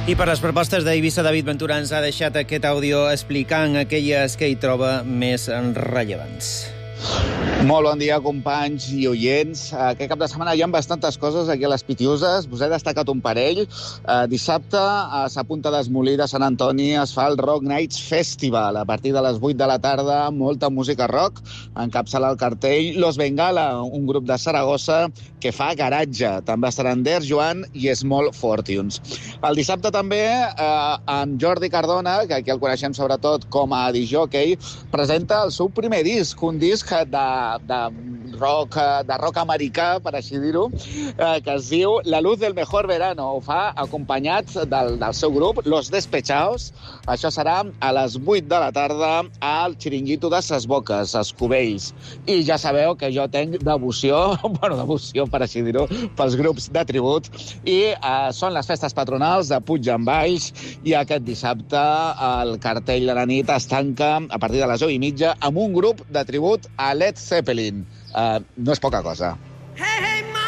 I per les propostes d'Eivissa, David Ventura ens ha deixat aquest àudio explicant aquelles que hi troba més rellevants. Molt bon dia, companys i oients. Aquest cap de setmana hi ha bastantes coses aquí a les Pitiuses. Us he destacat un parell. Dissabte, a Sa Punta d'Esmolí de Sant Antoni, es fa el Rock Nights Festival. A partir de les 8 de la tarda, molta música rock. Encapçala el cartell Los Bengala, un grup de Saragossa que fa garatge. També estaran Der Joan i Small Fortunes. El dissabte també, en Jordi Cardona, que aquí el coneixem sobretot com a discjòquei, presenta el seu primer disc, un disc de rock americà, per així dir-ho, que es diu La luz del mejor verano. Ho fa acompanyat del seu grup, Los Despechaos. Això serà a les 8 de la tarda al Xiringuito de Ses Boques, a Escubells. I ja sabeu que jo tenc devoció, per així dir-ho, pels grups de tribut. I són les festes patronals de Puig en Valls i aquest dissabte el cartell de la nit es tanca a partir de les 10:30 amb un grup de tribut a Led Zeppelin. No és poca cosa. Hey, hey!